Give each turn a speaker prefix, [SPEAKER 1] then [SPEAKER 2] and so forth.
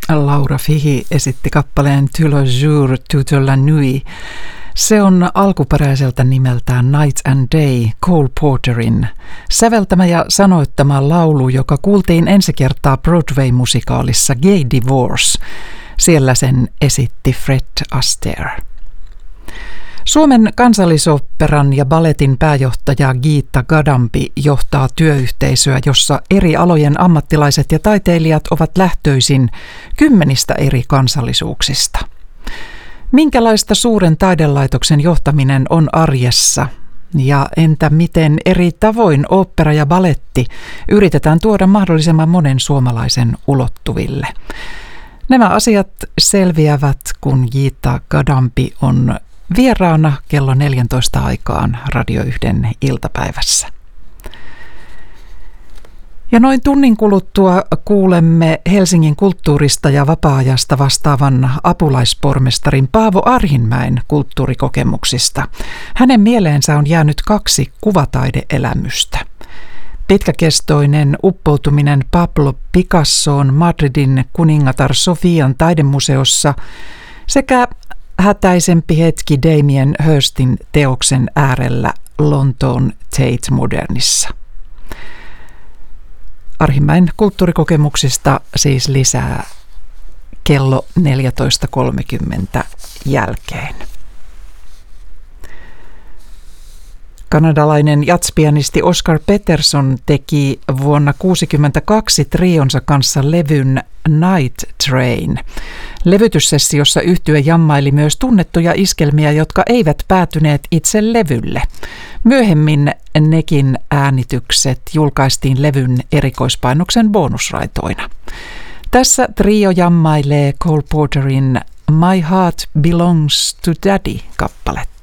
[SPEAKER 1] Laura Fihi esitti kappaleen Tu le jour, toute la nuit. Se on alkuperäiseltä nimeltään Night and Day Cole Porterin säveltämä ja sanoittama laulu, joka kuultiin ensi kertaa Broadway-musikaalissa Gay Divorce. Siellä sen esitti Fred Astaire. Suomen kansallisoopperan ja balletin pääjohtaja Geeta Gadambi johtaa työyhteisöä, jossa eri alojen ammattilaiset ja taiteilijat ovat lähtöisin 10 eri kansallisuuksista. Minkälaista suuren taidelaitoksen johtaminen on arjessa? Ja entä miten eri tavoin ooppera ja balletti yritetään tuoda mahdollisimman monen suomalaisen ulottuville? Nämä asiat selviävät, kun Geeta Gadambi on vieraana kello 14 aikaan Radio 1 iltapäivässä. Ja noin tunnin kuluttua kuulemme Helsingin kulttuurista ja vapaa-ajasta vastaavan apulaispormestarin Paavo Arhinmäen kulttuurikokemuksista. Hänen mieleensä on jäänyt 2 kuvataideelämystä. Pitkäkestoinen uppoutuminen Pablo Picassoon Madridin kuningatar Sofian taidemuseossa sekä hätäisempi hetki Damien Hirstin teoksen äärellä Lontoon Tate Modernissa. Arhinmäen kulttuurikokemuksista siis lisää kello 14.30 jälkeen. Kanadalainen jatspianisti Oscar Peterson teki vuonna 1962 trionsa kanssa levyn Night Train. Levytyssessiossa yhtye jammaili myös tunnettuja iskelmiä, jotka eivät päätyneet itse levylle. Myöhemmin nekin äänitykset julkaistiin levyn erikoispainoksen bonusraitoina. Tässä trio jammailee Cole Porterin My Heart Belongs to Daddy -kappaletta.